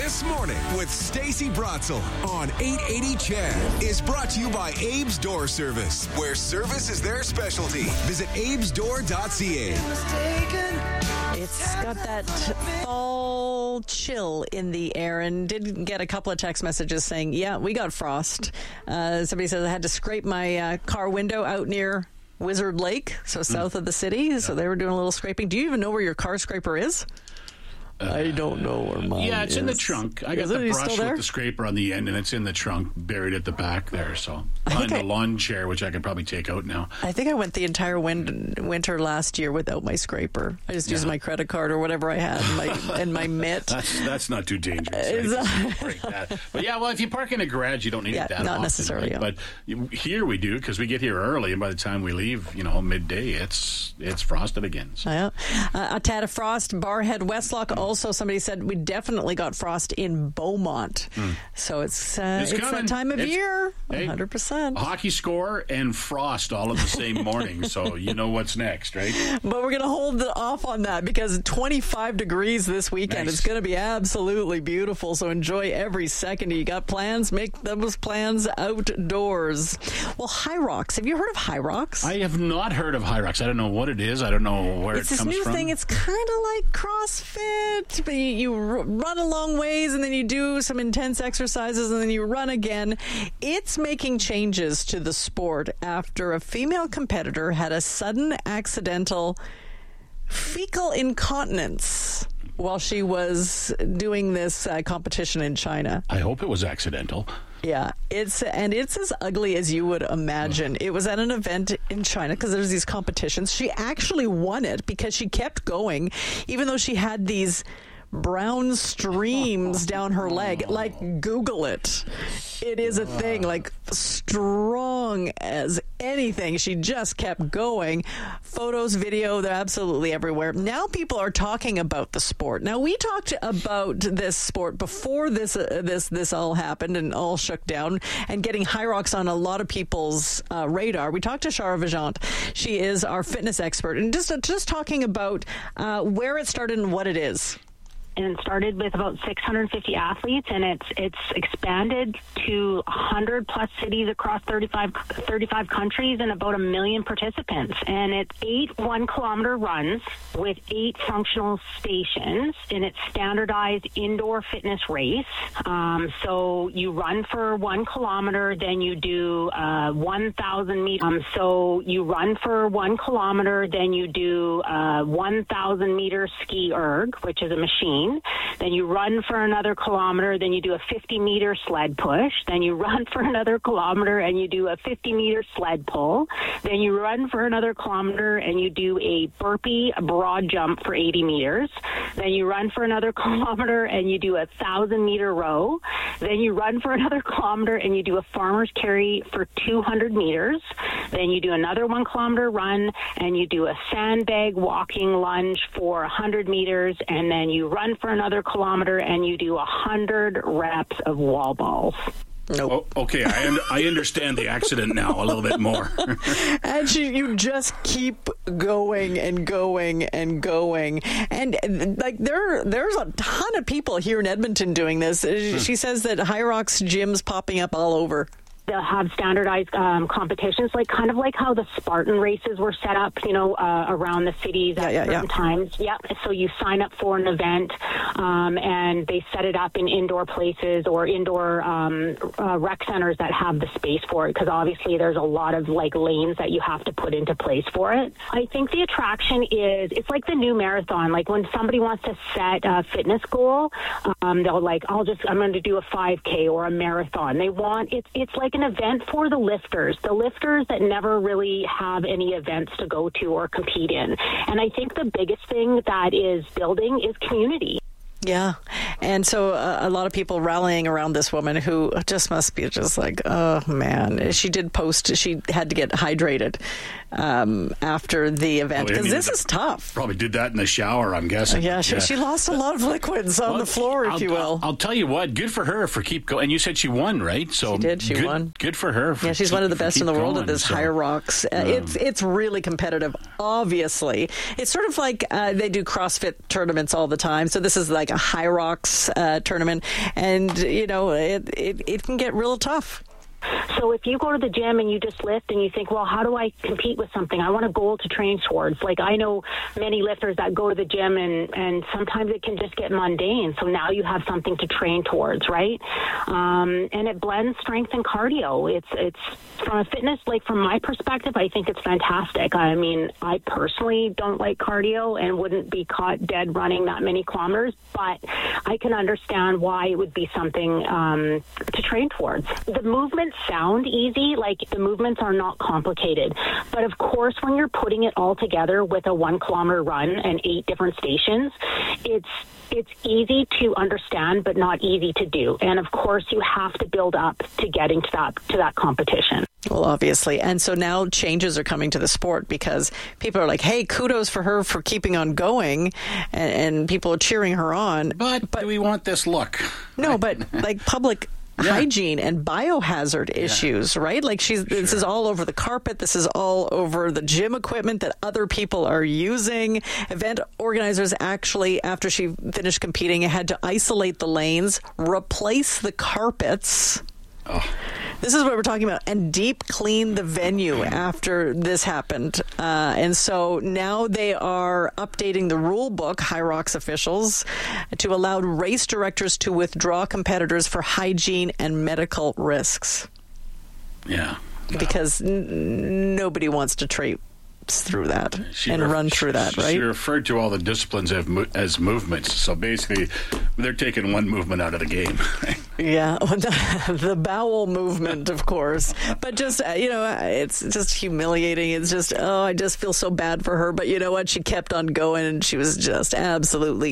This Morning with Stacey Brotzel on 880 Chad is brought to you by Abe's Door Service, where service is their specialty. Visit abesdoor.ca. It's got that fall chill in the air, and did get a couple of text messages saying, yeah, we got frost. Somebody says I had to scrape my car window out near Wizard Lake, so south of the city. So they were doing a little scraping. Do you even know where your car scraper is? I don't know where mine is. Yeah, it's in the trunk. I got the brush with the scraper on the end, and it's in the trunk, buried at the back there. So behind the lawn chair, which I could probably take out now. I think I went the entire winter last year without my scraper. I just used my credit card or whatever I had and my mitt. That's not too dangerous. Break that. But yeah, well, if you park in a garage, you don't need it that not often. Necessarily. Right? But here we do, because we get here early, and by the time we leave, midday, it's frosted again. So. Yeah. A tad of frost. Barhead, Westlock. Also, somebody said we definitely got frost in Beaumont. So it's that time of year. 100%. Hockey score and frost all in the same morning. So you know what's next, right? But we're going to hold off on that because 25 degrees this weekend. Nice. It's going to be absolutely beautiful. So enjoy every second. You got plans? Make those plans outdoors. Well, High Rocks. Have you heard of High Rocks? I have not heard of High Rocks. I don't know what it is. I don't know where it comes from. It's this new thing. It's kind of like CrossFit, but you run a long ways and then you do some intense exercises and then you run again. It's making changes to the sport after a female competitor had a sudden accidental fecal incontinence while she was doing this competition in China. I hope it was accidental. Yeah, it's as ugly as you would imagine. It was at an event in China because there's these competitions. She actually won it because she kept going, even though she had these brown streams down her leg. Like, Google it. It is a thing, like strong as anything. She just kept going. Photos, video, they're absolutely everywhere. Now people are talking about the sport. Now, we talked about this sport before this all happened and all shook down, and getting High Rocks on a lot of people's radar. We talked to Shara Vajant. She is our fitness expert, and just talking about where it started and what it is. And it started with about 650 athletes, and it's expanded to 100 plus cities across 35 countries and about 1 million participants. And it's 8 1-kilometer runs with 8 functional stations, and it's standardized indoor fitness race. So you run for 1 kilometer, then you do 1,000 meters. So you run for 1 kilometer, then you do 1,000 meter ski erg, which is a machine. Then you run for another kilometer, then you do a 50-meter sled push. Then you run for another kilometer and you do a 50-meter sled pull. Then you run for another kilometer and you do a burpee, a broad jump for 80 meters. Then you run for another kilometer and you do a 1,000-meter row. Then you run for another kilometer and you do a farmer's carry for 200 meters. Then you do another 1-kilometer run and you do a sandbag walking lunge for 100 meters. And then you run for another kilometer and you do 100 reps of wall balls. Nope. Oh, okay, I understand the accident now a little bit more. And you just keep going and going and going. And like there's a ton of people here in Edmonton doing this. She says that High Rocks gyms popping up all over. They'll have standardized competitions, kind of like how the Spartan races were set up, around the cities at certain times. Yeah. So you sign up for an event, and they set it up in indoor places or indoor rec centers that have the space for it, because obviously there's a lot of lanes that you have to put into place for it. I think the attraction is it's like the new marathon. Like when somebody wants to set a fitness goal, they'll I'm going to do a 5K or a marathon. They want it's like an event for the lifters that never really have any events to go to or compete in. And I think the biggest thing that is building is community. Yeah. And so a lot of people rallying around this woman who just must be just like, oh, man. She did post, she had to get hydrated after the event because this is tough. Probably did that in the shower, I'm guessing. Yeah, she lost a lot of liquids on the floor, if you will. I'll tell you what, good for her for keep going. And you said she won, right? So she did. She won. Good for her. Yeah, she's one of the best in the world at this High Rocks. It's really competitive, obviously. It's sort of like they do CrossFit tournaments all the time. So this is like a High Rocks Olympics tournament, and it can get real tough. So if you go to the gym and you just lift and you think, well, how do I compete with something? I want a goal to train towards. Like, I know many lifters that go to the gym and sometimes it can just get mundane. So now you have something to train towards, right? And it blends strength and cardio. It's from a fitness, like from my perspective, I think it's fantastic. I mean, I personally don't like cardio and wouldn't be caught dead running that many kilometers, but I can understand why it would be something to train towards. The movements sound easy, like the movements are not complicated. But of course, when you're putting it all together with a 1 kilometer run and 8 different stations, it's easy to understand, but not easy to do. And of course, you have to build up to getting to that competition. Well, obviously. And so now changes are coming to the sport because people are like, hey, kudos for her for keeping on going, and people are cheering her on. But do we want this look? No, but like public hygiene and biohazard issues, right? Like this is all over the carpet. This is all over the gym equipment that other people are using. Event organizers actually, after she finished competing, had to isolate the lanes, replace the carpets. Oh. This is what we're talking about, and deep clean the venue after this happened. And so now they are updating the rule book, Hyrox officials, to allow race directors to withdraw competitors for hygiene and medical risks. Yeah. Because nobody wants to traipse through that run through that, right? She referred to all the disciplines as movements. So basically, they're taking one movement out of the game. Yeah, the bowel movement, of course. But just, it's just humiliating. It's just, I just feel so bad for her. But you know what? She kept on going, and she was just absolutely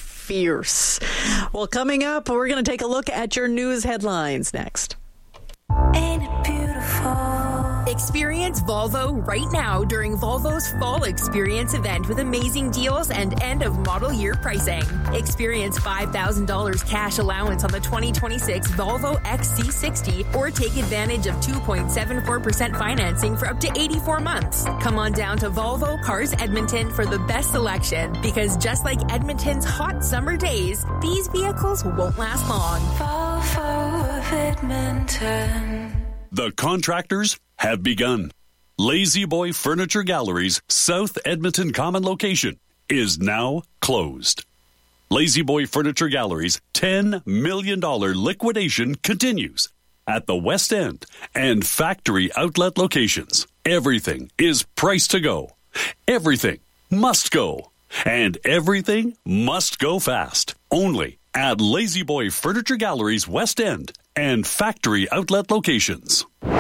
fierce. Well, coming up, we're going to take a look at your news headlines next. Ain't it beautiful? Experience Volvo right now during Volvo's Fall Experience event with amazing deals and end-of-model year pricing. Experience $5,000 cash allowance on the 2026 Volvo XC60 or take advantage of 2.74% financing for up to 84 months. Come on down to Volvo Cars Edmonton for the best selection, because just like Edmonton's hot summer days, these vehicles won't last long. Volvo of Edmonton. The contractors have begun. Lazy Boy Furniture Gallery's South Edmonton Common location is now closed. Lazy Boy Furniture Gallery's $10 million liquidation continues at the West End and factory outlet locations. Everything is priced to go. Everything must go. And everything must go fast. Only at Lazy Boy Furniture Gallery's West End and factory outlet locations.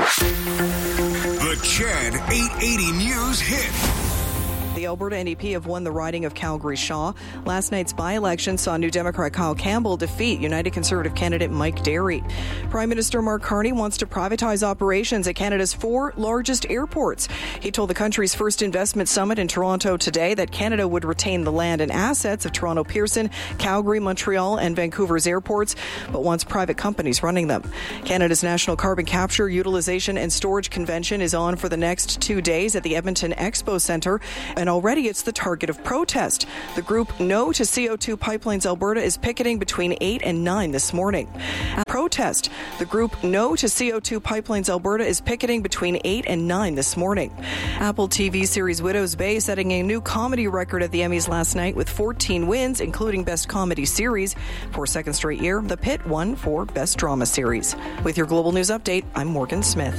The CHED 880 News Hit. The Alberta NDP have won the riding of Calgary-Shaw. Last night's by-election saw New Democrat Kyle Campbell defeat United Conservative candidate Mike Derry. Prime Minister Mark Carney wants to privatize operations at Canada's 4 largest airports. He told the country's first investment summit in Toronto today that Canada would retain the land and assets of Toronto Pearson, Calgary, Montreal, and Vancouver's airports, but wants private companies running them. Canada's National Carbon Capture, Utilization and Storage Convention is on for the next 2 days at the Edmonton Expo Centre, and already it's the target of protest. The group No to CO2 Pipelines Alberta is picketing between 8 and 9 this morning. Protest. The group No to CO2 Pipelines Alberta is picketing between 8 and 9 this morning. Apple TV series Widow's Bay setting a new comedy record at the Emmys last night with 14 wins, including Best Comedy Series. For a second straight year, The Pit won for Best Drama Series. With your Global News Update, I'm Morgan Smith.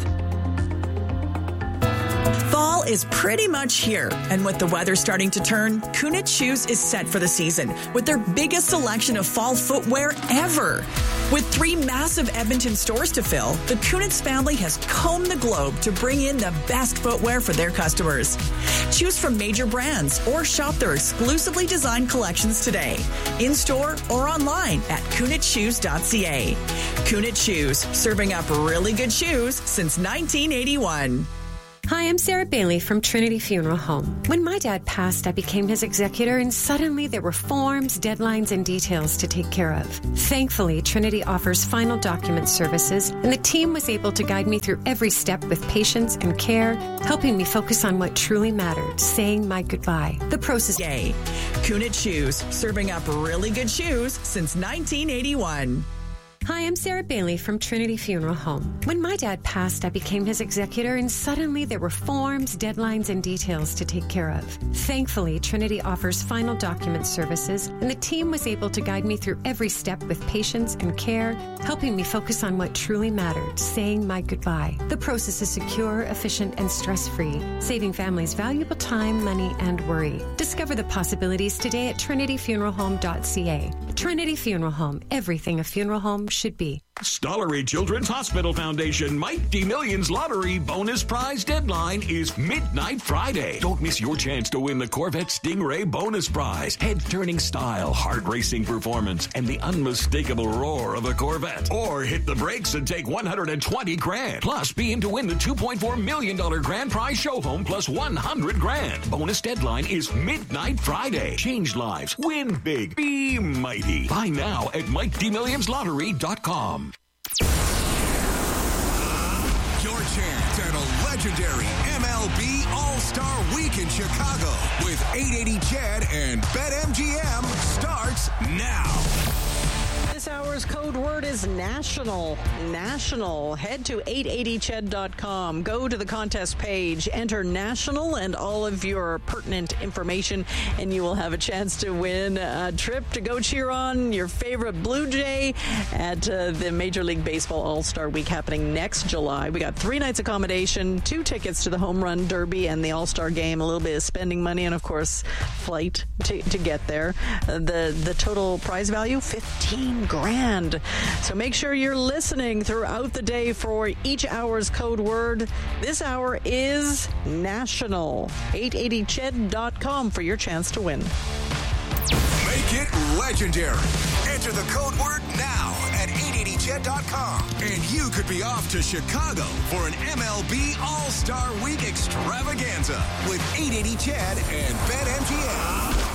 Fall is pretty much here, and with the weather starting to turn, Kunitz Shoes is set for the season with their biggest selection of fall footwear ever. With 3 massive Edmonton stores to fill, the Kunitz family has combed the globe to bring in the best footwear for their customers. Choose from major brands or shop their exclusively designed collections today, in-store or online at kunitzshoes.ca. Kunitz Shoes, serving up really good shoes since 1981. Hi, I'm Sarah Bailey from Trinity Funeral Home. When my dad passed, I became his executor, and suddenly there were forms, deadlines, and details to take care of. Thankfully, Trinity offers final document services, and the team was able to guide me through every step with patience and care, helping me focus on what truly mattered, saying my goodbye. The process. Yay. Kunit Shoes, serving up really good shoes since 1981. Hi, I'm Sarah Bailey from Trinity Funeral Home. When my dad passed, I became his executor, and suddenly there were forms, deadlines, and details to take care of. Thankfully, Trinity offers final document services, and the team was able to guide me through every step with patience and care, helping me focus on what truly mattered, saying my goodbye. The process is secure, efficient, and stress-free, saving families valuable time, money, and worry. Discover the possibilities today at trinityfuneralhome.ca. Trinity Funeral Home, everything a funeral home should be. Stollery Children's Hospital Foundation Mike D Millions Lottery bonus prize deadline is midnight Friday. Don't miss your chance to win the Corvette Stingray bonus prize. Head-turning style, heart-racing performance, and the unmistakable roar of a Corvette. Or hit the brakes and take $120,000. Plus, be in to win the $2.4 million grand prize show home plus $100,000. Bonus deadline is midnight Friday. Change lives. Win big. Be mighty. Buy now at MikeDMillionsLottery.com. Your chance at a legendary MLB All-Star Week in Chicago with 880 CHED and BetMGM starts now. This hour's code word is national. National. Head to 880ched.com. Go to the contest page. Enter national and all of your pertinent information, and you will have a chance to win a trip to go cheer on your favorite Blue Jay at the Major League Baseball All-Star Week happening next July. We got 3 nights accommodation, 2 tickets to the Home Run Derby and the All-Star Game, a little bit of spending money, and of course, flight to get there. The total prize value, $15,000. So make sure you're listening throughout the day for each hour's code word. This hour is national. 880ched.com for your chance to win. Make it legendary. Enter the code word now at 880ched.com. And you could be off to Chicago for an MLB All-Star Week extravaganza with 880 CHED and BetMGM.